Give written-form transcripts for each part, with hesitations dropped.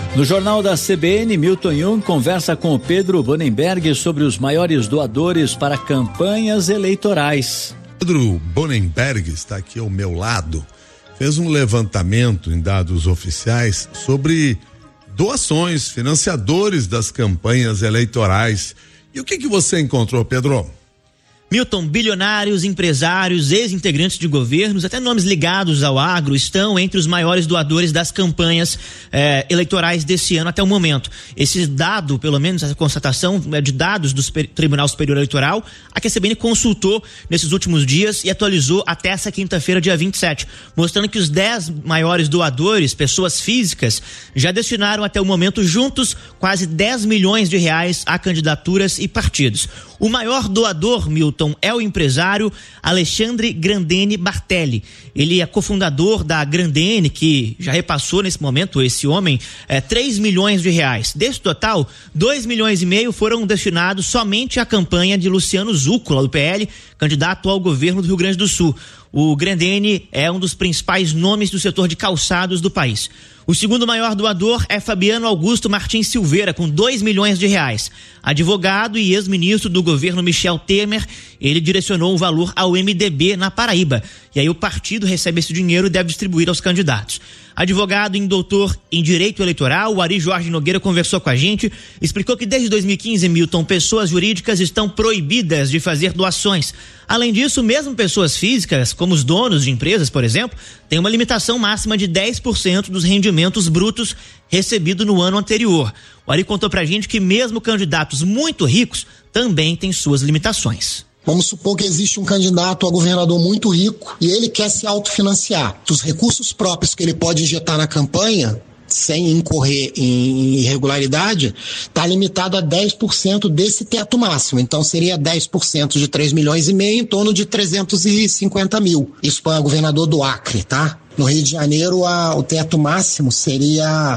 No Jornal da CBN, Milton Jung conversa com o Pedro Bonenberg sobre os maiores doadores para campanhas eleitorais. Pedro Bonenberg está aqui ao meu lado, fez um levantamento em dados oficiais sobre doações, financiadores das campanhas eleitorais. E o que você encontrou, Pedro? Milton, bilionários, empresários, ex-integrantes de governos, até nomes ligados ao agro, estão entre os maiores doadores das campanhas eleitorais desse ano até o momento. Esse dado, pelo menos essa constatação de dados do Tribunal Superior Eleitoral, a que a CBN consultou nesses últimos dias e atualizou até essa quinta-feira, dia 27, mostrando que os 10 maiores doadores, pessoas físicas, já destinaram até o momento juntos quase 10 milhões de reais a candidaturas e partidos. O maior doador, Milton, é o empresário Alexandre Grandene Bartelli. Ele é cofundador da Grandene, que já repassou nesse momento, esse homem, 3 milhões de reais. Desse total, 2,5 milhões foram destinados somente à campanha de Luciano Zucco, lá do PL, candidato ao governo do Rio Grande do Sul. O Grandene é um dos principais nomes do setor de calçados do país. O segundo maior doador é Fabiano Augusto Martins Silveira, com 2 milhões de reais. Advogado e ex-ministro do governo Michel Temer, ele direcionou o valor ao MDB na Paraíba. E aí o partido recebe esse dinheiro e deve distribuir aos candidatos. Advogado e doutor em Direito Eleitoral, o Ari Jorge Nogueira conversou com a gente, explicou que desde 2015, Milton, pessoas jurídicas estão proibidas de fazer doações. Além disso, mesmo pessoas físicas, como os donos de empresas, por exemplo, têm uma limitação máxima de 10% dos rendimentos brutos recebidos no ano anterior. O Ari contou pra gente que mesmo candidatos muito ricos também têm suas limitações. Vamos supor que existe um candidato a governador muito rico e ele quer se autofinanciar. Dos recursos próprios que ele pode injetar na campanha, sem incorrer em irregularidade, está limitado a 10% desse teto máximo. Então seria 10% de 3,5 milhões, em torno de 350 mil. Isso para o governador do Acre, tá? No Rio de Janeiro, o teto máximo seria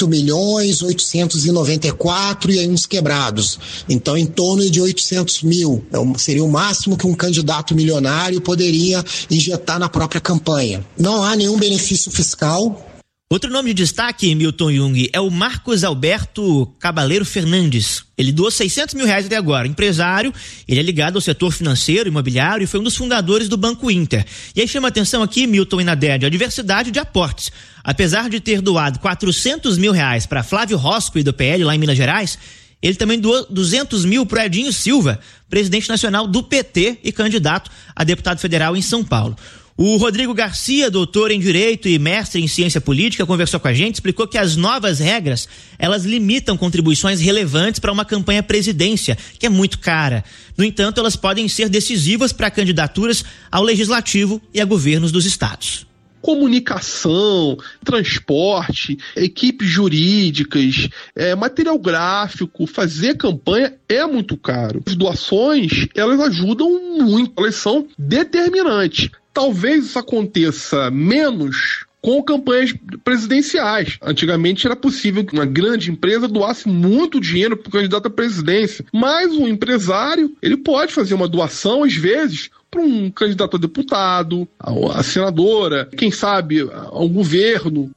8.894 e aí uns quebrados. Então, em torno de 800 mil. Seria o máximo que um candidato milionário poderia injetar na própria campanha. Não há nenhum benefício fiscal. Outro nome de destaque, Milton Jung, é o Marcos Alberto Cabaleiro Fernandes. Ele doou 600 mil reais até agora. Empresário, ele é ligado ao setor financeiro, imobiliário e foi um dos fundadores do Banco Inter. E aí chama atenção aqui, Milton e Naded, a diversidade de aportes. Apesar de ter doado 400 mil reais para Flávio Roscoe do PL lá em Minas Gerais, ele também doou 200 mil para Edinho Silva, presidente nacional do PT e candidato a deputado federal em São Paulo. O Rodrigo Garcia, doutor em Direito e mestre em Ciência Política, conversou com a gente, explicou que as novas regras, elas limitam contribuições relevantes para uma campanha à presidência, que é muito cara. No entanto, elas podem ser decisivas para candidaturas ao Legislativo e a governos dos estados. Comunicação, transporte, equipes jurídicas, material gráfico, fazer campanha é muito caro. As doações, elas ajudam muito, elas são determinantes. Talvez isso aconteça menos com campanhas presidenciais. Antigamente era possível que uma grande empresa doasse muito dinheiro para o candidato à presidência, mas um empresário, ele pode fazer uma doação, às vezes, para um candidato a deputado, a senadora, quem sabe ao governo.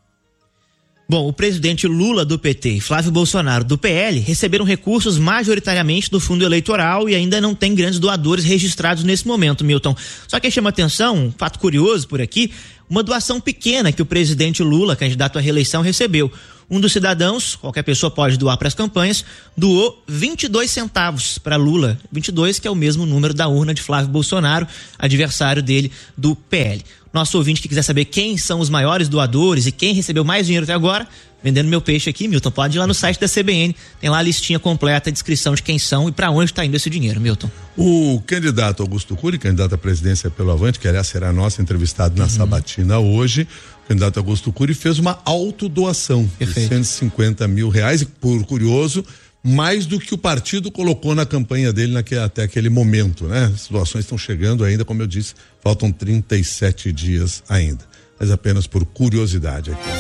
Bom, o presidente Lula do PT e Flávio Bolsonaro do PL receberam recursos majoritariamente do fundo eleitoral e ainda não tem grandes doadores registrados nesse momento, Milton. Só que chama atenção, um fato curioso por aqui, uma doação pequena que o presidente Lula, candidato à reeleição, recebeu. Um dos cidadãos, qualquer pessoa pode doar para as campanhas, doou 22 centavos para Lula. 22, que é o mesmo número da urna de Flávio Bolsonaro, adversário dele do PL. Nosso ouvinte que quiser saber quem são os maiores doadores e quem recebeu mais dinheiro até agora, vendendo meu peixe aqui, Milton, pode ir lá no site da CBN, tem lá a listinha completa, a descrição de quem são e para onde está indo esse dinheiro, Milton. O candidato Augusto Cury, candidato à presidência pelo Avante, que aliás será nosso entrevistado na Sabatina hoje, o candidato Augusto Cury fez uma autodoação de 150 mil reais, e por curioso, mais do que o partido colocou na campanha dele até aquele momento, né? As doações estão chegando ainda, como eu disse, faltam 37 dias ainda, mas apenas por curiosidade aqui.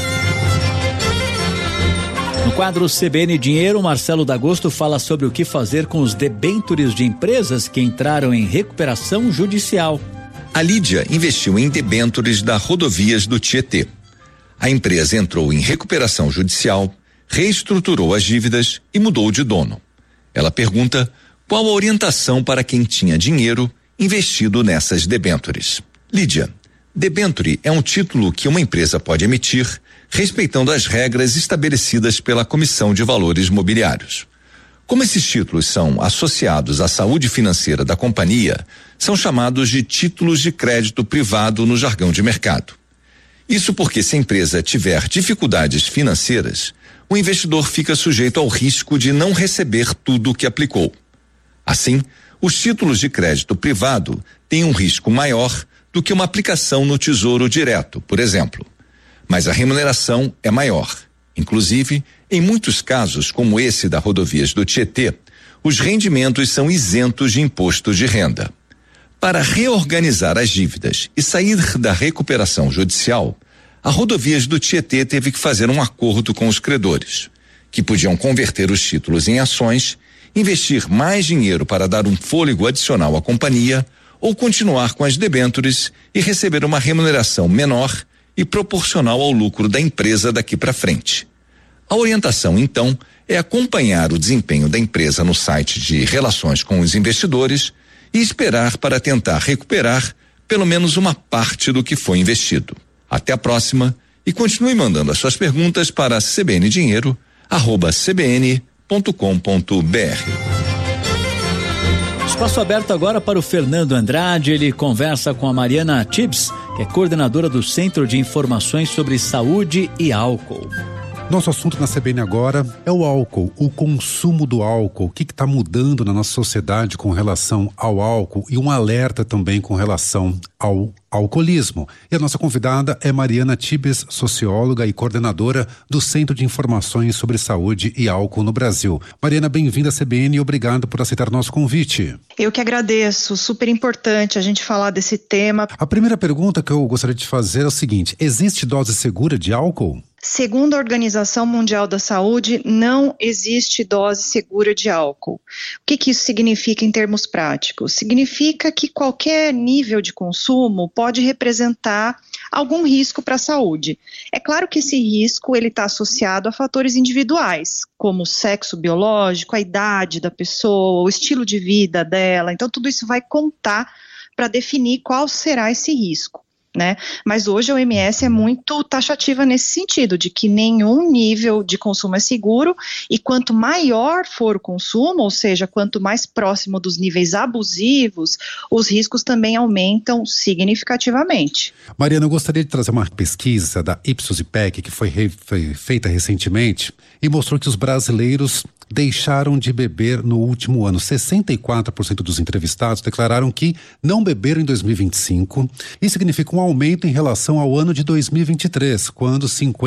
No quadro CBN Dinheiro, Marcelo D'Agosto fala sobre o que fazer com os debêntures de empresas que entraram em recuperação judicial. A Lídia investiu em debêntures da Rodovias do Tietê. A empresa entrou em recuperação judicial, reestruturou as dívidas e mudou de dono. Ela pergunta qual a orientação para quem tinha dinheiro investido nessas debêntures. Lídia, debênture é um título que uma empresa pode emitir respeitando as regras estabelecidas pela Comissão de Valores Mobiliários. Como esses títulos são associados à saúde financeira da companhia, são chamados de títulos de crédito privado no jargão de mercado. Isso porque se a empresa tiver dificuldades financeiras, o investidor fica sujeito ao risco de não receber tudo o que aplicou. Assim, os títulos de crédito privado têm um risco maior do que uma aplicação no Tesouro Direto, por exemplo. Mas a remuneração é maior. Inclusive, em muitos casos, como esse da Rodovias do Tietê, os rendimentos são isentos de imposto de renda. Para reorganizar as dívidas e sair da recuperação judicial, a Rodovias do Tietê teve que fazer um acordo com os credores, que podiam converter os títulos em ações, investir mais dinheiro para dar um fôlego adicional à companhia ou continuar com as debêntures e receber uma remuneração menor e proporcional ao lucro da empresa daqui para frente. A orientação, então, é acompanhar o desempenho da empresa no site de relações com os investidores e esperar para tentar recuperar pelo menos uma parte do que foi investido. Até a próxima e continue mandando as suas perguntas para cbndinheiro@cbn.com.br. Espaço aberto agora para o Fernando Andrade. Ele conversa com a Mariana Tibbs, que é coordenadora do Centro de Informações sobre Saúde e Álcool. Nosso assunto na CBN agora é o álcool, o consumo do álcool, o que está mudando na nossa sociedade com relação ao álcool e um alerta também com relação ao alcoolismo. E a nossa convidada é Mariana Tibbs, socióloga e coordenadora do Centro de Informações sobre Saúde e Álcool no Brasil. Mariana, bem-vinda à CBN e obrigado por aceitar nosso convite. Eu que agradeço, super importante a gente falar desse tema. A primeira pergunta que eu gostaria de fazer é o seguinte: existe dose segura de álcool? Segundo a Organização Mundial da Saúde, não existe dose segura de álcool. O que isso significa em termos práticos? Significa que qualquer nível de consumo pode representar algum risco para a saúde. É claro que esse risco ele está associado a fatores individuais, como o sexo biológico, a idade da pessoa, o estilo de vida dela. Então, tudo isso vai contar para definir qual será esse risco. Né? Mas hoje a OMS é muito taxativa nesse sentido, de que nenhum nível de consumo é seguro e quanto maior for o consumo, ou seja, quanto mais próximo dos níveis abusivos, os riscos também aumentam significativamente. Mariana, eu gostaria de trazer uma pesquisa da Ipsos IPEC que foi feita recentemente e mostrou que os brasileiros deixaram de beber no último ano. 64% dos entrevistados declararam que não beberam em 2025. Isso significa um aumento em relação ao ano de 2023, quando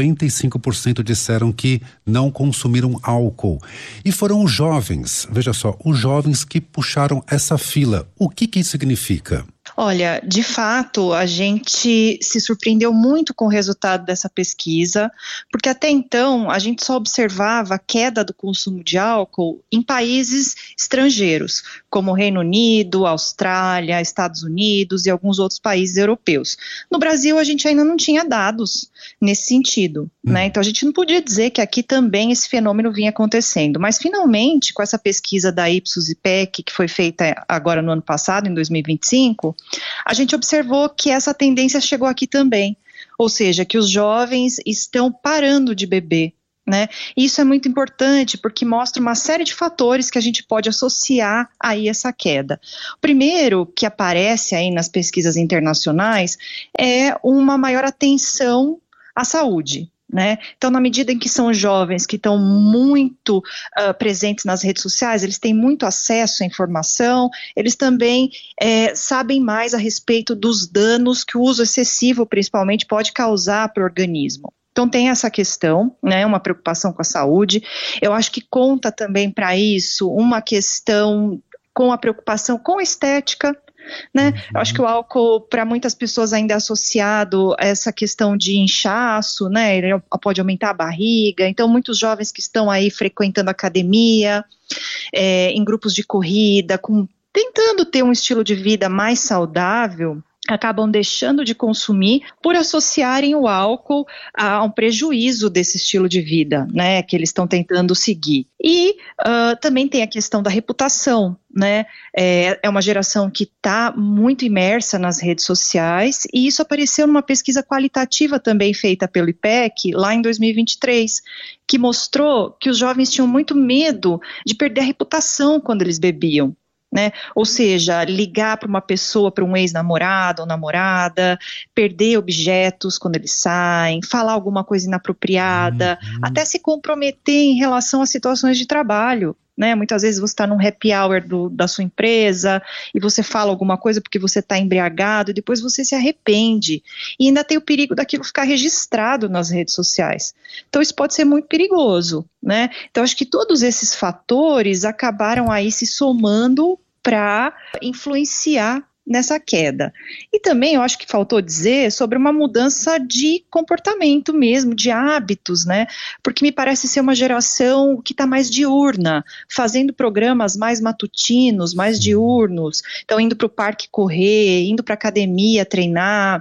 55% disseram que não consumiram álcool. E foram os jovens, veja só, os jovens que puxaram essa fila. O que isso significa? Olha, de fato, a gente se surpreendeu muito com o resultado dessa pesquisa, porque até então a gente só observava a queda do consumo de álcool em países estrangeiros, como o Reino Unido, Austrália, Estados Unidos e alguns outros países europeus. No Brasil, a gente ainda não tinha dados nesse sentido, né? Então a gente não podia dizer que aqui também esse fenômeno vinha acontecendo, mas finalmente, com essa pesquisa da Ipsos IPEC, que foi feita agora no ano passado, em 2025, a gente observou que essa tendência chegou aqui também, ou seja, que os jovens estão parando de beber, né? Isso é muito importante porque mostra uma série de fatores que a gente pode associar aí essa queda. O primeiro que aparece aí nas pesquisas internacionais é uma maior atenção à saúde. Né? Então, na medida em que são jovens que estão muito presentes nas redes sociais, eles têm muito acesso à informação, eles também sabem mais a respeito dos danos que o uso excessivo, principalmente, pode causar para o organismo. Então tem essa questão, né, uma preocupação com a saúde. Eu acho que conta também para isso uma questão com a preocupação com a estética, né? Eu acho que o álcool para muitas pessoas ainda é associado a essa questão de inchaço, né? Ele pode aumentar a barriga, então muitos jovens que estão aí frequentando academia, em grupos de corrida, tentando ter um estilo de vida mais saudável, acabam deixando de consumir por associarem o álcool a um prejuízo desse estilo de vida, né, que eles estão tentando seguir. E também tem a questão da reputação, né, é uma geração que está muito imersa nas redes sociais, e isso apareceu numa pesquisa qualitativa também feita pelo IPEC, lá em 2023, que mostrou que os jovens tinham muito medo de perder a reputação quando eles bebiam. Né? Ou seja, ligar para uma pessoa, para um ex-namorado ou namorada, perder objetos quando eles saem, falar alguma coisa inapropriada, até se comprometer em relação a situações de trabalho. Né? Muitas vezes você está num happy hour da sua empresa e você fala alguma coisa porque você está embriagado e depois você se arrepende. E ainda tem o perigo daquilo ficar registrado nas redes sociais. Então isso pode ser muito perigoso. Né? Então acho que todos esses fatores acabaram aí se somando para influenciar nessa queda. E também eu acho que faltou dizer sobre uma mudança de comportamento mesmo, de hábitos, né? Porque me parece ser uma geração que está mais diurna, fazendo programas mais matutinos, mais diurnos, então indo para o parque correr, indo para a academia treinar,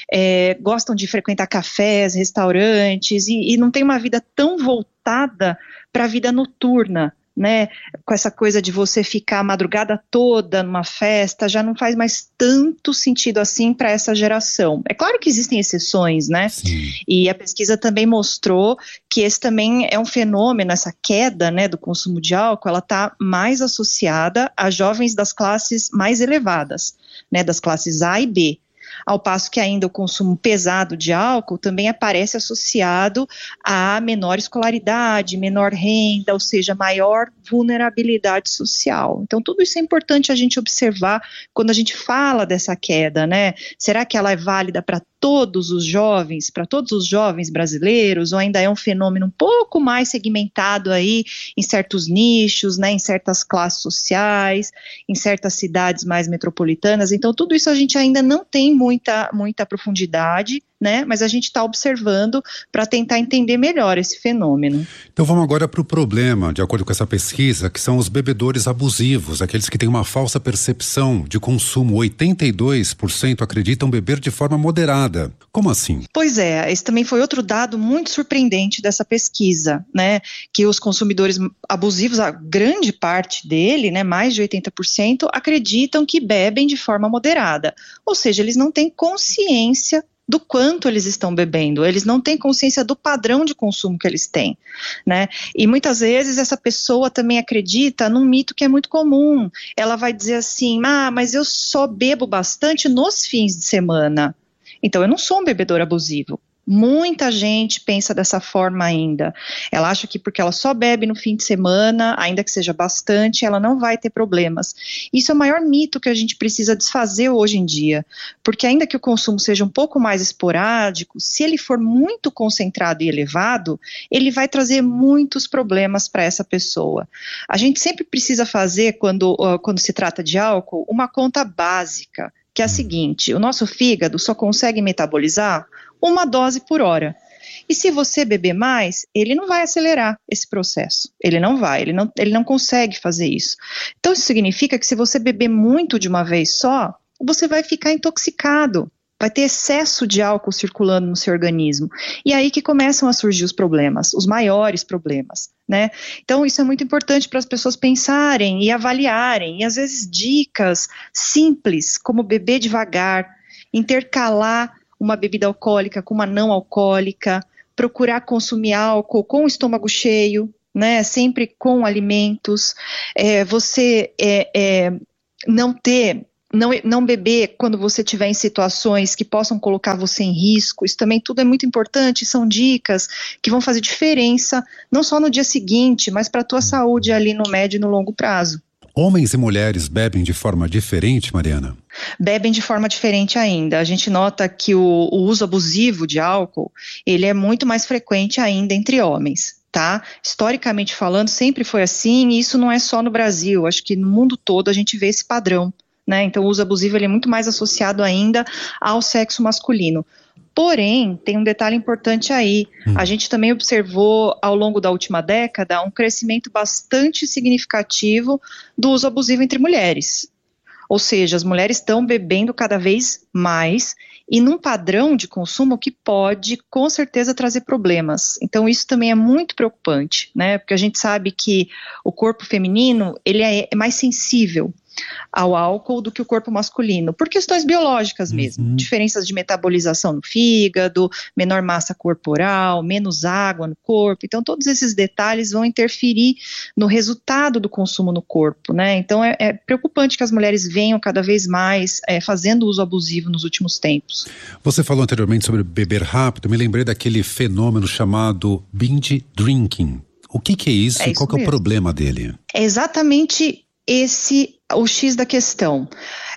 gostam de frequentar cafés, restaurantes e não tem uma vida tão voltada para a vida noturna. Né, com essa coisa de você ficar a madrugada toda numa festa, já não faz mais tanto sentido assim para essa geração. É claro que existem exceções, né? Sim. E a pesquisa também mostrou que esse também é um fenômeno, essa queda, né, do consumo de álcool, ela está mais associada a jovens das classes mais elevadas, né, das classes A e B. Ao passo que ainda o consumo pesado de álcool também aparece associado a menor escolaridade, menor renda, ou seja, maior vulnerabilidade social. Então tudo isso é importante a gente observar quando a gente fala dessa queda, né? Será que ela é válida para todos os jovens brasileiros, ou ainda é um fenômeno um pouco mais segmentado aí em certos nichos, né, em certas classes sociais, em certas cidades mais metropolitanas? Então tudo isso a gente ainda não tem muita profundidade, né, mas a gente está observando para tentar entender melhor esse fenômeno. Então vamos agora para o problema, de acordo com essa pesquisa, que são os bebedores abusivos, aqueles que têm uma falsa percepção de consumo. 82% acreditam beber de forma moderada. Como assim? Pois é, esse também foi outro dado muito surpreendente dessa pesquisa, né, que os consumidores abusivos, a grande parte dele, né, mais de 80%, acreditam que bebem de forma moderada, ou seja, eles não têm consciência do quanto eles estão bebendo, eles não têm consciência do padrão de consumo que eles têm, né? E muitas vezes essa pessoa também acredita num mito que é muito comum. Ela vai dizer assim, mas eu só bebo bastante nos fins de semana, então eu não sou um bebedor abusivo. Muita gente pensa dessa forma ainda. Ela acha que porque ela só bebe no fim de semana, ainda que seja bastante, ela não vai ter problemas. Isso é o maior mito que a gente precisa desfazer hoje em dia, porque ainda que o consumo seja um pouco mais esporádico, se ele for muito concentrado e elevado, ele vai trazer muitos problemas para essa pessoa. A gente sempre precisa fazer, quando se trata de álcool, uma conta básica, que é a seguinte: o nosso fígado só consegue metabolizar uma dose por hora. E se você beber mais, ele não vai acelerar esse processo. Ele não consegue fazer isso. Então isso significa que se você beber muito de uma vez só, você vai ficar intoxicado. Vai ter excesso de álcool circulando no seu organismo. E aí que começam a surgir os problemas, os maiores problemas, né? Então isso é muito importante para as pessoas pensarem e avaliarem. E às vezes dicas simples, como beber devagar, intercalar uma bebida alcoólica com uma não alcoólica, procurar consumir álcool com o estômago cheio, né, sempre com alimentos, você não beber quando você estiver em situações que possam colocar você em risco. Isso também tudo é muito importante, são dicas que vão fazer diferença, não só no dia seguinte, mas para a tua saúde ali no médio e no longo prazo. Homens e mulheres bebem de forma diferente, Mariana? Bebem de forma diferente ainda. A gente nota que o uso abusivo de álcool, ele é muito mais frequente ainda entre homens, tá? Historicamente falando, sempre foi assim, e isso não é só no Brasil, acho que no mundo todo a gente vê esse padrão, né? Então o uso abusivo ele é muito mais associado ainda ao sexo masculino. Porém, tem um detalhe importante aí, a gente também observou ao longo da última década um crescimento bastante significativo do uso abusivo entre mulheres. Ou seja, as mulheres estão bebendo cada vez mais e num padrão de consumo que pode, com certeza, trazer problemas. Então, isso também é muito preocupante, né? Porque a gente sabe que o corpo feminino, ele é mais sensível ao álcool do que o corpo masculino, por questões biológicas mesmo, diferenças de metabolização no fígado, menor massa corporal, menos água no corpo, então todos esses detalhes vão interferir no resultado do consumo no corpo, né? Então é preocupante que as mulheres venham cada vez mais fazendo uso abusivo nos últimos tempos. Você falou anteriormente sobre beber rápido, me lembrei daquele fenômeno chamado binge drinking. O que é isso e qual que é o problema dele? É exatamente o X da questão.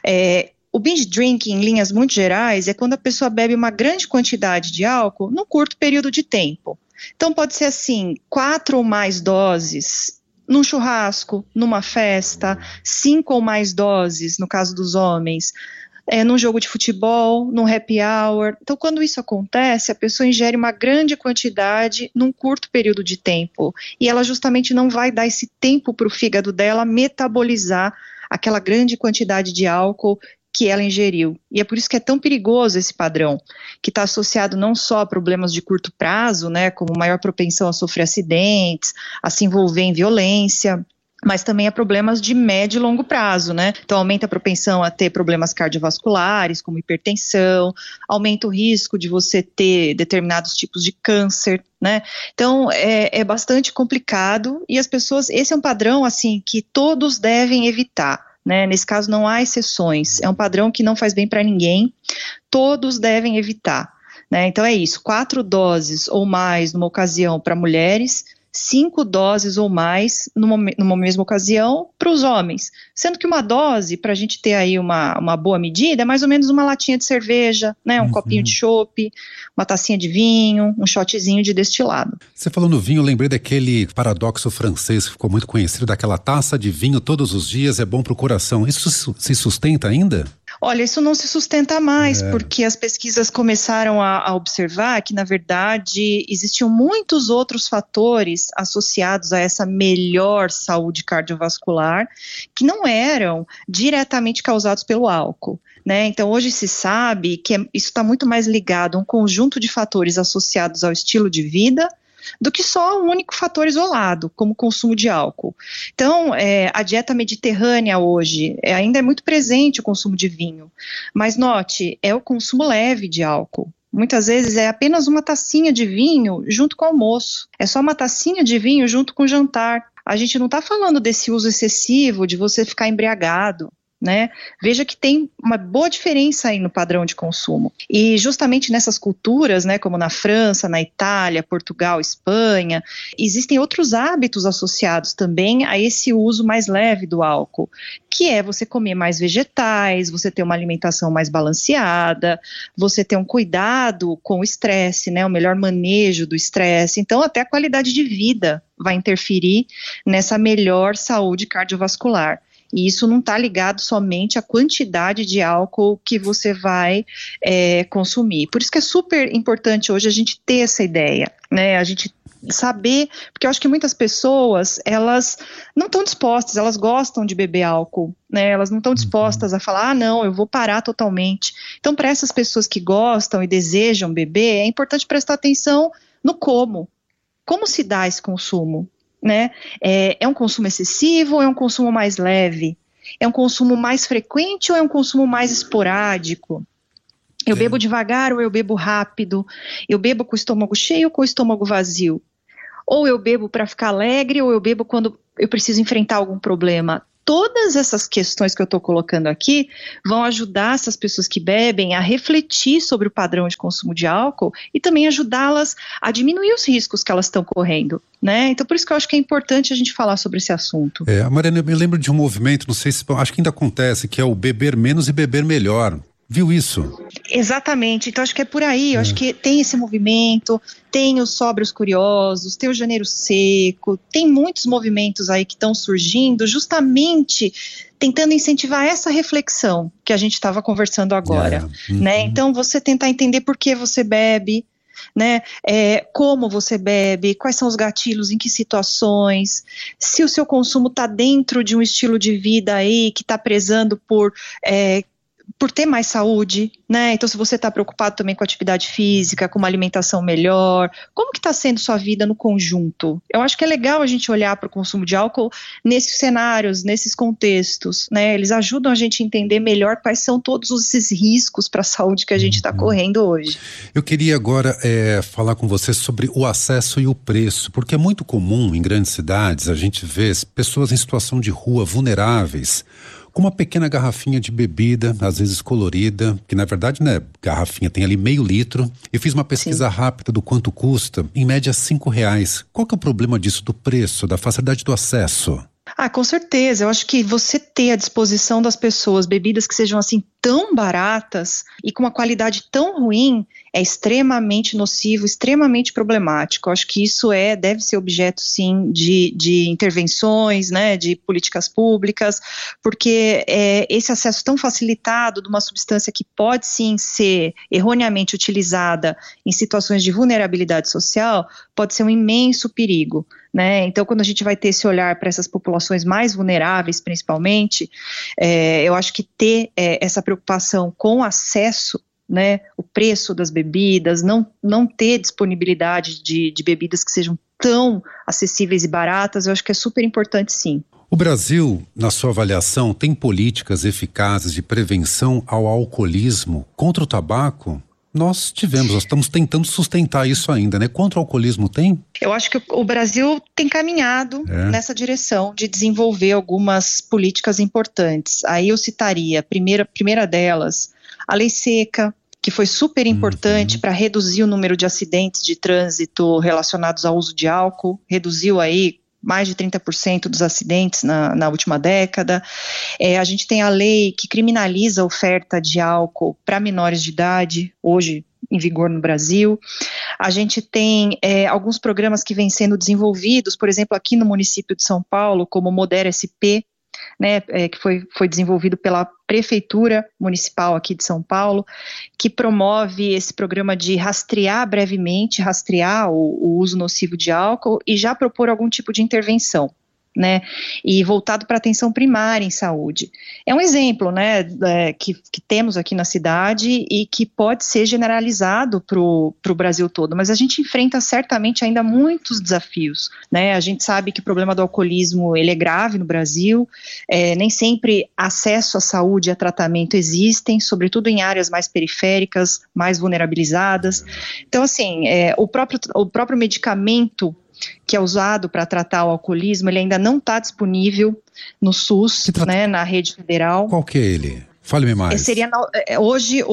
O binge drinking, em linhas muito gerais, é quando a pessoa bebe uma grande quantidade de álcool num curto período de tempo. Então pode ser assim, 4 ou mais doses num churrasco, numa festa, 5 ou mais doses, no caso dos homens, num jogo de futebol, num happy hour. Então, quando isso acontece, a pessoa ingere uma grande quantidade num curto período de tempo. E ela justamente não vai dar esse tempo para o fígado dela metabolizar aquela grande quantidade de álcool que ela ingeriu. E é por isso que é tão perigoso esse padrão, que está associado não só a problemas de curto prazo, né, como maior propensão a sofrer acidentes, a se envolver em violência, mas também há problemas de médio e longo prazo, né? Então aumenta a propensão a ter problemas cardiovasculares, como hipertensão, aumenta o risco de você ter determinados tipos de câncer, né? Então é bastante complicado e as pessoas, esse é um padrão assim que todos devem evitar, né? Nesse caso não há exceções, é um padrão que não faz bem para ninguém, todos devem evitar, né? Então é isso, 4 doses ou mais numa ocasião para mulheres, 5 doses ou mais numa mesma ocasião para os homens, sendo que uma dose, para a gente ter aí uma boa medida, é mais ou menos uma latinha de cerveja, né, um copinho de chopp, uma tacinha de vinho, um shotzinho de destilado. Você falou no vinho, eu lembrei daquele paradoxo francês que ficou muito conhecido, daquela taça de vinho todos os dias é bom para o coração. Isso se sustenta ainda? Olha, isso não se sustenta mais, porque as pesquisas começaram a observar que, na verdade, existiam muitos outros fatores associados a essa melhor saúde cardiovascular que não eram diretamente causados pelo álcool, né? Então, hoje se sabe que isso está muito mais ligado a um conjunto de fatores associados ao estilo de vida do que só um único fator isolado, como o consumo de álcool. Então, a dieta mediterrânea hoje, ainda é muito presente o consumo de vinho, mas note, é o consumo leve de álcool. Muitas vezes é apenas uma tacinha de vinho junto com o almoço, é só uma tacinha de vinho junto com o jantar. A gente não está falando desse uso excessivo, de você ficar embriagado, né? Veja que tem uma boa diferença aí no padrão de consumo. E justamente nessas culturas, né, como na França, na Itália, Portugal, Espanha, existem outros hábitos associados também a esse uso mais leve do álcool, que é você comer mais vegetais, você ter uma alimentação mais balanceada, você ter um cuidado com o estresse, né, o melhor manejo do estresse. Então, até a qualidade de vida vai interferir nessa melhor saúde cardiovascular. E isso não está ligado somente à quantidade de álcool que você vai consumir. Por isso que é super importante hoje a gente ter essa ideia, né? A gente saber, porque eu acho que muitas pessoas, elas não estão dispostas, elas gostam de beber álcool, né? Elas não estão dispostas a falar, não, eu vou parar totalmente. Então, para essas pessoas que gostam e desejam beber, é importante prestar atenção no como se dá esse consumo. Né? É um consumo excessivo ou é um consumo mais leve? É um consumo mais frequente ou é um consumo mais esporádico? Eu bebo devagar ou eu bebo rápido? Eu bebo com o estômago cheio ou com o estômago vazio? Ou eu bebo para ficar alegre ou eu bebo quando eu preciso enfrentar algum problema? Todas essas questões que eu estou colocando aqui vão ajudar essas pessoas que bebem a refletir sobre o padrão de consumo de álcool e também ajudá-las a diminuir os riscos que elas estão correndo, né? Então, por isso que eu acho que é importante a gente falar sobre esse assunto. Mariana, eu me lembro de um movimento, não sei se, acho que ainda acontece, que é o beber menos e beber melhor. Viu isso? Exatamente, então acho que é por aí, eu acho que tem esse movimento, tem os Sóbrios Curiosos, tem o Janeiro Seco, tem muitos movimentos aí que estão surgindo justamente tentando incentivar essa reflexão que a gente estava conversando agora, né? Então você tentar entender por que você bebe, né? Como você bebe, quais são os gatilhos, em que situações, se o seu consumo está dentro de um estilo de vida aí que está prezando por ter mais saúde, né? Então, se você está preocupado também com atividade física, com uma alimentação melhor, como que está sendo sua vida no conjunto? Eu acho que é legal a gente olhar para o consumo de álcool nesses cenários, nesses contextos, né? Eles ajudam a gente a entender melhor quais são todos esses riscos para a saúde que a gente está correndo hoje. Eu queria agora falar com você sobre o acesso e o preço, porque é muito comum em grandes cidades a gente ver pessoas em situação de rua vulneráveis, com uma pequena garrafinha de bebida, às vezes colorida, que na verdade, né, garrafinha tem ali meio litro. Eu fiz uma pesquisa rápida do quanto custa, em média R$5. Qual que é o problema disso, do preço, da facilidade do acesso? Com certeza. Eu acho que você ter à disposição das pessoas bebidas que sejam assim tão baratas e com uma qualidade tão ruim é extremamente nocivo, extremamente problemático. Eu acho que isso deve ser objeto, sim, de intervenções, né, de políticas públicas, porque esse acesso tão facilitado de uma substância que pode, sim, ser erroneamente utilizada em situações de vulnerabilidade social, pode ser um imenso perigo, né? Então, quando a gente vai ter esse olhar para essas populações mais vulneráveis, principalmente, eu acho que ter essa preocupação com o acesso, né, o preço das bebidas, não ter disponibilidade de bebidas que sejam tão acessíveis e baratas, eu acho que é super importante, sim. O Brasil, na sua avaliação, tem políticas eficazes de prevenção ao alcoolismo contra o tabaco? Nós estamos tentando sustentar isso ainda, né? Contra o alcoolismo tem? Eu acho que o Brasil tem caminhado nessa direção de desenvolver algumas políticas importantes. Aí eu citaria, a primeira delas, a lei seca, que foi super importante para reduzir o número de acidentes de trânsito relacionados ao uso de álcool, reduziu aí mais de 30% dos acidentes na última década. A gente tem a lei que criminaliza a oferta de álcool para menores de idade, hoje em vigor no Brasil. A gente tem alguns programas que vêm sendo desenvolvidos, por exemplo, aqui no município de São Paulo, como o Modera SP, né, que foi desenvolvido pela Prefeitura Municipal aqui de São Paulo, que promove esse programa de rastrear o uso nocivo de álcool e já propor algum tipo de intervenção, né, e voltado para atenção primária em saúde. É um exemplo, né, que temos aqui na cidade e que pode ser generalizado para o Brasil todo, mas a gente enfrenta certamente ainda muitos desafios, né, a gente sabe que o problema do alcoolismo, ele é grave no Brasil, nem sempre acesso à saúde e a tratamento existem, sobretudo em áreas mais periféricas, mais vulnerabilizadas. Então, assim, o próprio medicamento que é usado para tratar o alcoolismo, ele ainda não está disponível no SUS, né, na rede federal. Qual que é ele? Fale-me mais. Hoje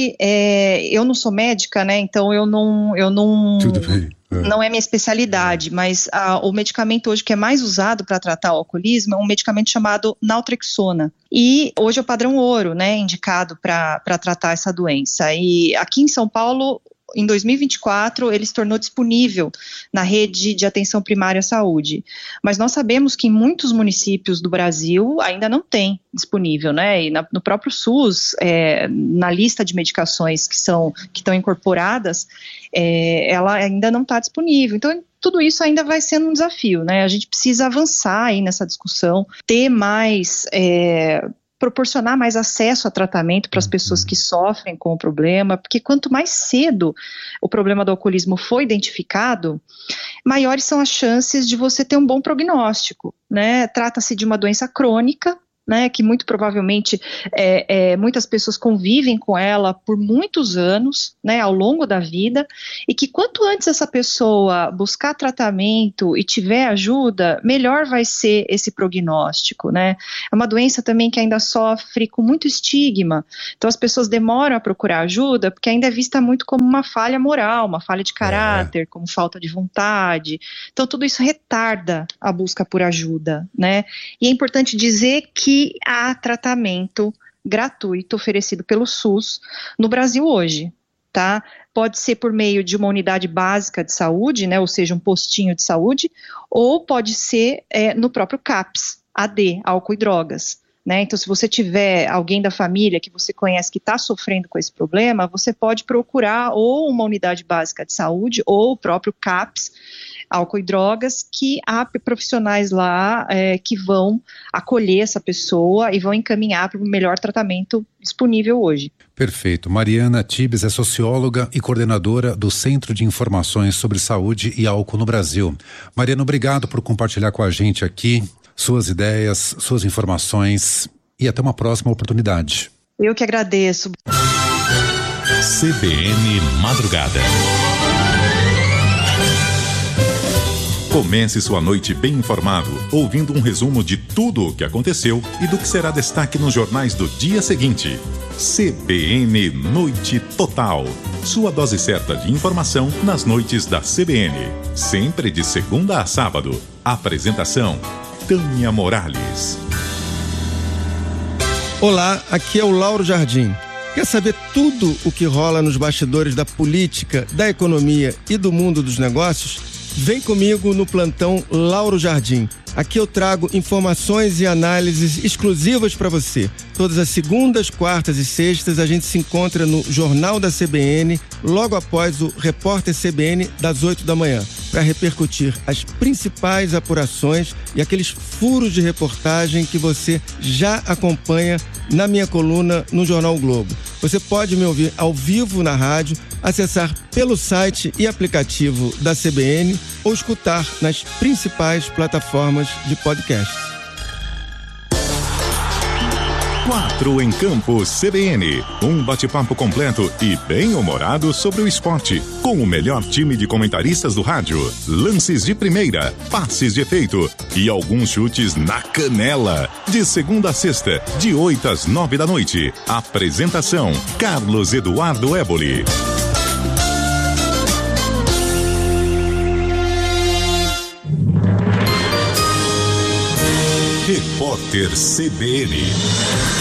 eu não sou médica, né, então eu não Tudo bem. Não é minha especialidade, mas o medicamento hoje que é mais usado para tratar o alcoolismo é um medicamento chamado naltrexona. E hoje é o padrão ouro, né, indicado para tratar essa doença. E aqui em São Paulo, em 2024, ele se tornou disponível na rede de atenção primária à saúde. Mas nós sabemos que em muitos municípios do Brasil ainda não tem disponível, né? E no próprio SUS, na lista de medicações que estão incorporadas, ela ainda não está disponível. Então, tudo isso ainda vai sendo um desafio, né? A gente precisa avançar aí nessa discussão, ter mais... proporcionar mais acesso a tratamento para as pessoas que sofrem com o problema, porque quanto mais cedo o problema do alcoolismo foi identificado, maiores são as chances de você ter um bom prognóstico, né? Trata-se de uma doença crônica, né, que muito provavelmente muitas pessoas convivem com ela por muitos anos, né, ao longo da vida, e que quanto antes essa pessoa buscar tratamento e tiver ajuda, melhor vai ser esse prognóstico, né. É uma doença também que ainda sofre com muito estigma, então as pessoas demoram a procurar ajuda porque ainda é vista muito como uma falha moral, uma falha de caráter, como falta de vontade, então tudo isso retarda a busca por ajuda, né, e é importante dizer que há tratamento gratuito oferecido pelo SUS no Brasil hoje, tá? Pode ser por meio de uma unidade básica de saúde, né, ou seja, um postinho de saúde, ou pode ser no próprio CAPS, AD, álcool e drogas, né? Então, se você tiver alguém da família que você conhece que está sofrendo com esse problema, você pode procurar ou uma unidade básica de saúde ou o próprio CAPS, álcool e drogas, que há profissionais lá que vão acolher essa pessoa e vão encaminhar para o melhor tratamento disponível hoje. Perfeito. Mariana Tibes é socióloga e coordenadora do Centro de Informações sobre Saúde e Álcool no Brasil. Mariana, obrigado por compartilhar com a gente aqui suas ideias, suas informações e até uma próxima oportunidade. Eu que agradeço. CBN Madrugada. Comece sua noite bem informado, ouvindo um resumo de tudo o que aconteceu e do que será destaque nos jornais do dia seguinte. CBN Noite Total. Sua dose certa de informação nas noites da CBN. Sempre de segunda a sábado. Apresentação: Tânia Morales. Olá, aqui é o Lauro Jardim. Quer saber tudo o que rola nos bastidores da política, da economia e do mundo dos negócios? Vem comigo no plantão Lauro Jardim. Aqui eu trago informações e análises exclusivas para você. Todas as segundas, quartas e sextas a gente se encontra no Jornal da CBN, logo após o Repórter CBN das 8 da manhã, para repercutir as principais apurações e aqueles furos de reportagem que você já acompanha na minha coluna no Jornal o Globo. Você pode me ouvir ao vivo na rádio, acessar pelo site e aplicativo da CBN ou escutar nas principais plataformas de podcast. 4 em Campo CBN. Um bate-papo completo e bem-humorado sobre o esporte, com o melhor time de comentaristas do rádio. Lances de primeira, passes de efeito e alguns chutes na canela. De segunda a sexta, de 8 às 9 da noite. Apresentação: Carlos Eduardo Éboli. Repórter CBN.